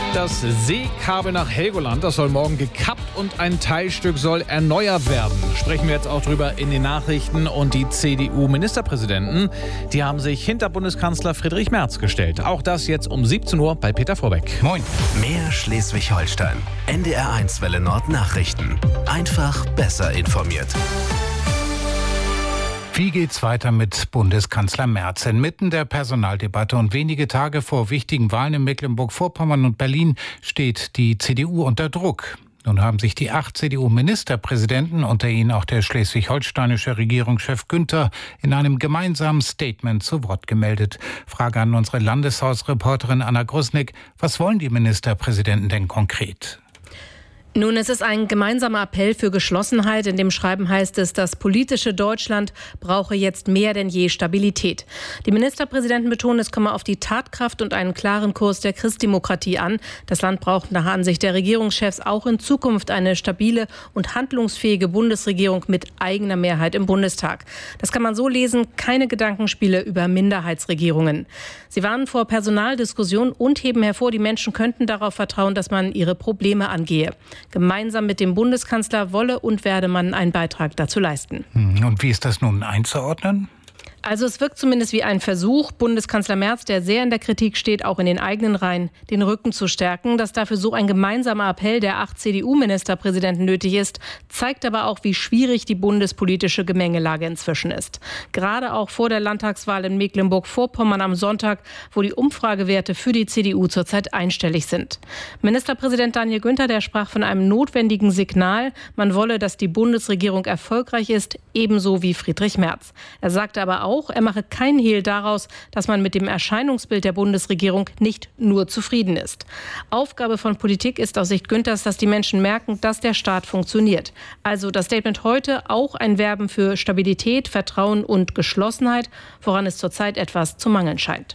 Das Seekabel nach Helgoland, das soll morgen gekappt und ein Teilstück soll erneuert werden. Sprechen wir jetzt auch drüber in den Nachrichten. Und die CDU-Ministerpräsidenten, die haben sich hinter Bundeskanzler Friedrich Merz gestellt. Auch das jetzt um 17 Uhr bei Peter Vorbeck. Moin. Mehr Schleswig-Holstein. NDR1 Welle Nord Nachrichten. Einfach besser informiert. Wie geht's weiter mit Bundeskanzler Merz? Inmitten der Personaldebatte und wenige Tage vor wichtigen Wahlen in Mecklenburg-Vorpommern und Berlin steht die CDU unter Druck. Nun haben sich die 8 CDU-Ministerpräsidenten, unter ihnen auch der schleswig-holsteinische Regierungschef Günther, in einem gemeinsamen Statement zu Wort gemeldet. Frage an unsere Landeshausreporterin Anna Grusnick: Was wollen die Ministerpräsidenten denn konkret? Nun, es ist ein gemeinsamer Appell für Geschlossenheit. In dem Schreiben heißt es, das politische Deutschland brauche jetzt mehr denn je Stabilität. Die Ministerpräsidenten betonen, es komme auf die Tatkraft und einen klaren Kurs der Christdemokratie an. Das Land braucht nach Ansicht der Regierungschefs auch in Zukunft eine stabile und handlungsfähige Bundesregierung mit eigener Mehrheit im Bundestag. Das kann man so lesen: keine Gedankenspiele über Minderheitsregierungen. Sie warnen vor Personaldiskussionen und heben hervor, die Menschen könnten darauf vertrauen, dass man ihre Probleme angehe. Gemeinsam mit dem Bundeskanzler wolle und werde man einen Beitrag dazu leisten. Und wie ist das nun einzuordnen? Also es wirkt zumindest wie ein Versuch, Bundeskanzler Merz, der sehr in der Kritik steht, auch in den eigenen Reihen, den Rücken zu stärken. Dass dafür so ein gemeinsamer Appell der 8 CDU-Ministerpräsidenten nötig ist, zeigt aber auch, wie schwierig die bundespolitische Gemengelage inzwischen ist. Gerade auch vor der Landtagswahl in Mecklenburg-Vorpommern am Sonntag, wo die Umfragewerte für die CDU zurzeit einstellig sind. Ministerpräsident Daniel Günther, der sprach von einem notwendigen Signal. Man wolle, dass die Bundesregierung erfolgreich ist, ebenso wie Friedrich Merz. Er sagte aber auch, er mache keinen Hehl daraus, dass man mit dem Erscheinungsbild der Bundesregierung nicht nur zufrieden ist. Aufgabe von Politik ist aus Sicht Günthers, dass die Menschen merken, dass der Staat funktioniert. Also das Statement heute auch ein Werben für Stabilität, Vertrauen und Geschlossenheit, woran es zurzeit etwas zu mangeln scheint.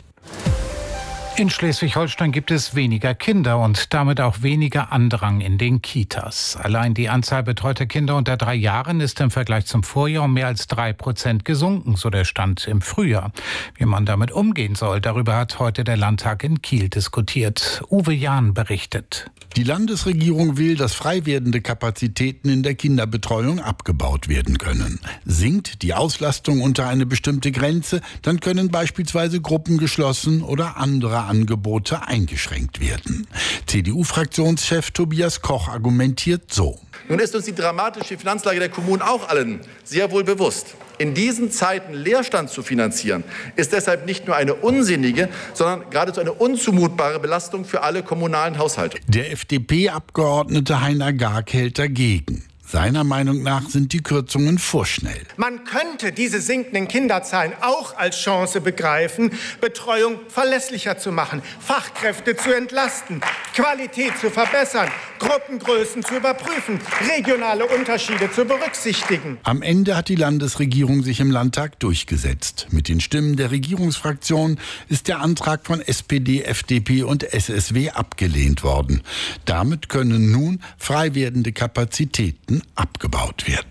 In Schleswig-Holstein gibt es weniger Kinder und damit auch weniger Andrang in den Kitas. Allein die Anzahl betreuter Kinder unter 3 Jahren ist im Vergleich zum Vorjahr um mehr als 3% gesunken, so der Stand im Frühjahr. Wie man damit umgehen soll, darüber hat heute der Landtag in Kiel diskutiert. Uwe Jahn berichtet. Die Landesregierung will, dass frei werdende Kapazitäten in der Kinderbetreuung abgebaut werden können. Sinkt die Auslastung unter eine bestimmte Grenze, dann können beispielsweise Gruppen geschlossen oder andere Angebote eingeschränkt werden. CDU-Fraktionschef Tobias Koch argumentiert so: Nun ist uns die dramatische Finanzlage der Kommunen auch allen sehr wohl bewusst. In diesen Zeiten Leerstand zu finanzieren, ist deshalb nicht nur eine unsinnige, sondern geradezu eine unzumutbare Belastung für alle kommunalen Haushalte. Der FDP-Abgeordnete Heiner Garg hält dagegen. Seiner Meinung nach sind die Kürzungen vorschnell. Man könnte diese sinkenden Kinderzahlen auch als Chance begreifen, Betreuung verlässlicher zu machen, Fachkräfte zu entlasten, Qualität zu verbessern, Gruppengrößen zu überprüfen, regionale Unterschiede zu berücksichtigen. Am Ende hat die Landesregierung sich im Landtag durchgesetzt. Mit den Stimmen der Regierungsfraktion ist der Antrag von SPD, FDP und SSW abgelehnt worden. Damit können nun frei werdende Kapazitäten abgebaut werden.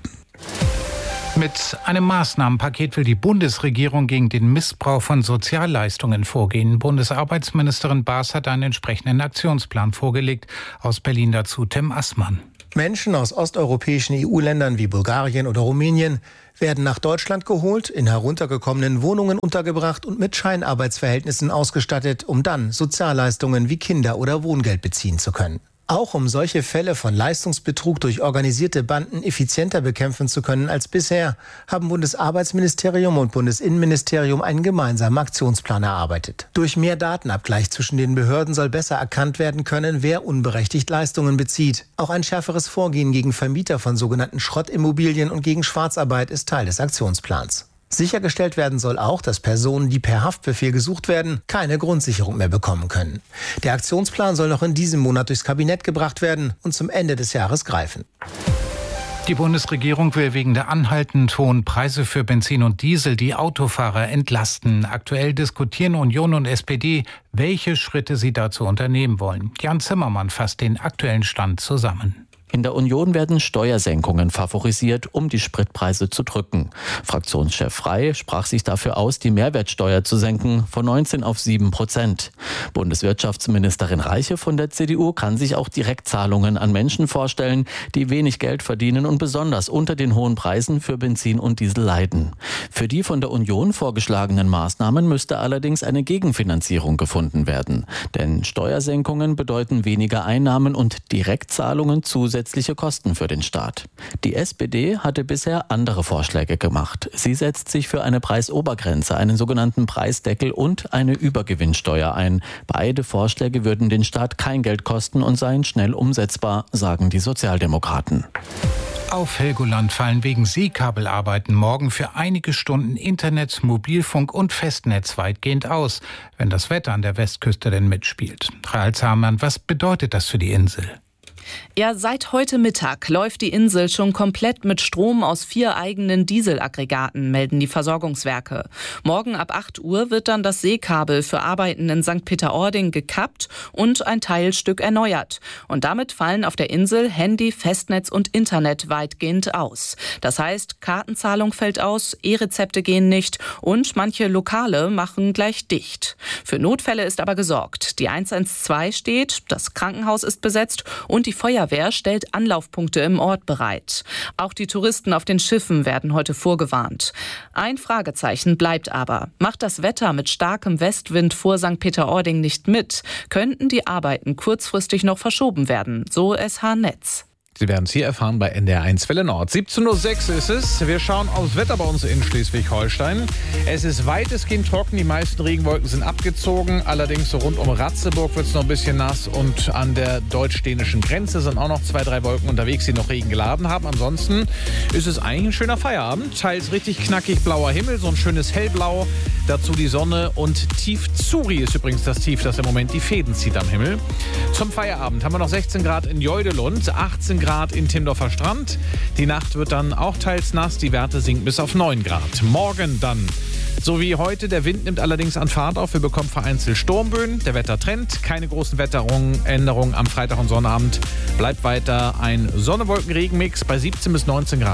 Mit einem Maßnahmenpaket will die Bundesregierung gegen den Missbrauch von Sozialleistungen vorgehen. Bundesarbeitsministerin Baas hat einen entsprechenden Aktionsplan vorgelegt. Aus Berlin dazu Tim Assmann. Menschen aus osteuropäischen EU-Ländern wie Bulgarien oder Rumänien werden nach Deutschland geholt, in heruntergekommenen Wohnungen untergebracht und mit Scheinarbeitsverhältnissen ausgestattet, um dann Sozialleistungen wie Kinder- oder Wohngeld beziehen zu können. Auch um solche Fälle von Leistungsbetrug durch organisierte Banden effizienter bekämpfen zu können als bisher, haben Bundesarbeitsministerium und Bundesinnenministerium einen gemeinsamen Aktionsplan erarbeitet. Durch mehr Datenabgleich zwischen den Behörden soll besser erkannt werden können, wer unberechtigt Leistungen bezieht. Auch ein schärferes Vorgehen gegen Vermieter von sogenannten Schrottimmobilien und gegen Schwarzarbeit ist Teil des Aktionsplans. Sichergestellt werden soll auch, dass Personen, die per Haftbefehl gesucht werden, keine Grundsicherung mehr bekommen können. Der Aktionsplan soll noch in diesem Monat durchs Kabinett gebracht werden und zum Ende des Jahres greifen. Die Bundesregierung will wegen der anhaltend hohen Preise für Benzin und Diesel die Autofahrer entlasten. Aktuell diskutieren Union und SPD, welche Schritte sie dazu unternehmen wollen. Jan Zimmermann fasst den aktuellen Stand zusammen. In der Union werden Steuersenkungen favorisiert, um die Spritpreise zu drücken. Fraktionschef Frey sprach sich dafür aus, die Mehrwertsteuer zu senken von 19 auf 7%. Bundeswirtschaftsministerin Reiche von der CDU kann sich auch Direktzahlungen an Menschen vorstellen, die wenig Geld verdienen und besonders unter den hohen Preisen für Benzin und Diesel leiden. Für die von der Union vorgeschlagenen Maßnahmen müsste allerdings eine Gegenfinanzierung gefunden werden. Denn Steuersenkungen bedeuten weniger Einnahmen und Direktzahlungen zusätzliche Kosten für den Staat. Die SPD hatte bisher andere Vorschläge gemacht. Sie setzt sich für eine Preisobergrenze, einen sogenannten Preisdeckel und eine Übergewinnsteuer ein. Beide Vorschläge würden den Staat kein Geld kosten und seien schnell umsetzbar, sagen die Sozialdemokraten. Auf Helgoland fallen wegen Seekabelarbeiten morgen für einige Stunden Internet, Mobilfunk und Festnetz weitgehend aus, wenn das Wetter an der Westküste denn mitspielt. Rahel Zahmann, was bedeutet das für die Insel? Ja, seit heute Mittag läuft die Insel schon komplett mit Strom aus 4 eigenen Dieselaggregaten, melden die Versorgungswerke. Morgen ab 8 Uhr wird dann das Seekabel für Arbeiten in St. Peter-Ording gekappt und ein Teilstück erneuert. Und damit fallen auf der Insel Handy, Festnetz und Internet weitgehend aus. Das heißt, Kartenzahlung fällt aus, E-Rezepte gehen nicht und manche Lokale machen gleich dicht. Für Notfälle ist aber gesorgt. Die 112 steht, das Krankenhaus ist besetzt und die Feuerwehr stellt Anlaufpunkte im Ort bereit. Auch die Touristen auf den Schiffen werden heute vorgewarnt. Ein Fragezeichen bleibt aber. Macht das Wetter mit starkem Westwind vor St. Peter-Ording nicht mit, könnten die Arbeiten kurzfristig noch verschoben werden, so SH Netz. Sie werden es hier erfahren bei NDR1 Welle Nord. 17:06 Uhr ist es. Wir schauen aufs Wetter bei uns in Schleswig-Holstein. Es ist weitestgehend trocken. Die meisten Regenwolken sind abgezogen. Allerdings so rund um Ratzeburg wird es noch ein bisschen nass. Und an der deutsch-dänischen Grenze sind auch noch 2, 3 Wolken unterwegs, die noch Regen geladen haben. Ansonsten ist es eigentlich ein schöner Feierabend. Teils richtig knackig blauer Himmel, so ein schönes Hellblau. Dazu die Sonne und Tief Zuri ist übrigens das Tief, das im Moment die Fäden zieht am Himmel. Zum Feierabend haben wir noch 16 Grad in Jeudelund, 18 Grad in Timdorfer Strand. Die Nacht wird dann auch teils nass, die Werte sinken bis auf 9 Grad. Morgen dann, so wie heute, der Wind nimmt allerdings an Fahrt auf. Wir bekommen vereinzelt Sturmböen, der Wettertrend, keine großen Wetteränderungen am Freitag und Sonnabend. Bleibt weiter ein Sonne-Wolken-Regen-Mix bei 17 bis 19 Grad.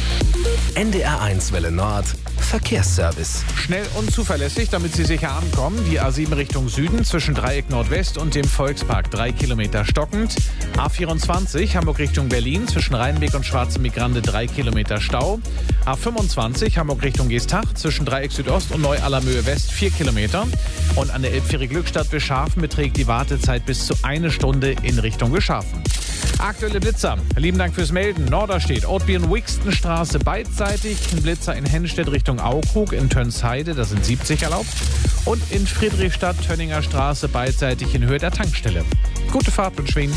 NDR1 Welle Nord Verkehrsservice. Schnell und zuverlässig, damit Sie sicher ankommen. Die A7 Richtung Süden zwischen Dreieck Nordwest und dem Volkspark 3 Kilometer stockend. A24 Hamburg Richtung Berlin zwischen Rheinbeck und Schwarze Migrande 3 Kilometer Stau. A25 Hamburg Richtung Geestach zwischen Dreieck Südost und Neu-Allermöhe West 4 Kilometer. Und an der Elbfähre Glückstadt Wischhafen beträgt die Wartezeit bis zu 1 Stunde in Richtung Wischhafen. Aktuelle Blitzer. Lieben Dank fürs Melden. Norderstedt, Ortbieren-Wixtenstraße beidseitig. Ein Blitzer in Hennstedt Richtung Aukrug, in Tönsheide, da sind 70 erlaubt. Und in Friedrichstadt, Tönninger Straße beidseitig in Höhe der Tankstelle. Gute Fahrt wünsche ich Ihnen.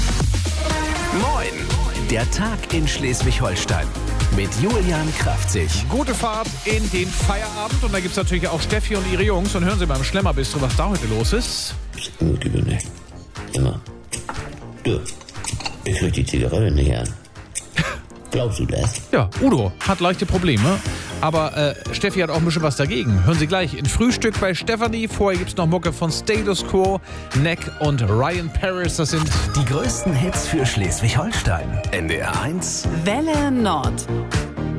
Moin, der Tag in Schleswig-Holstein mit Julian Kraftzig. Gute Fahrt in den Feierabend. Und da gibt es natürlich auch Steffi und ihre Jungs. Und hören Sie beim Schlemmerbistro, was da heute los ist. Gut, liebe nicht. Immer. Du. Ich krieg die Zigarette nicht an. Glaubst du das? Ja, Udo hat leichte Probleme, aber Steffi hat auch ein bisschen was dagegen. Hören Sie gleich in Frühstück bei Stefanie. Vorher gibt's noch Mucke von Status Quo, Neck und Ryan Paris. Das sind die größten Hits für Schleswig-Holstein. NDR1 Welle Nord.